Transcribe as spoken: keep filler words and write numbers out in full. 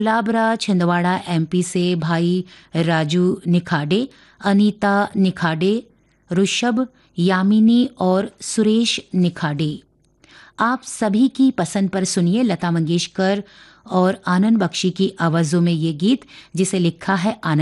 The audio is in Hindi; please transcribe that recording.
लाबरा छिंदवाड़ा एमपी से भाई राजू निखाडे, अनीता निखाडे, ऋषभ, यामिनी और सुरेश निखाडे। आप सभी की पसंद पर सुनिए लता मंगेशकर और आनंद बख्शी की आवाजों में ये गीत, जिसे लिखा है आनंद